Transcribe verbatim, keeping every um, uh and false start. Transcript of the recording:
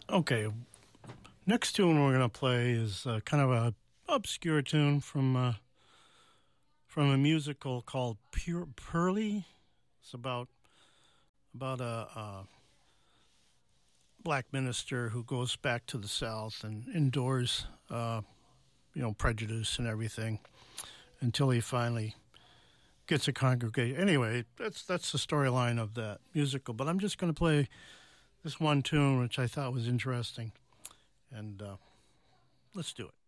Okay, next tune we're going to play is uh, kind of a obscure tune from uh, from a musical called Pure Pearly. It's about about a, a black minister who goes back to the South and endures, uh, you know, prejudice and everything until he finally gets a congregation. Anyway, that's that's the storyline of that musical. But I'm just going to play this one tune, which I thought was interesting, and uh, let's do it.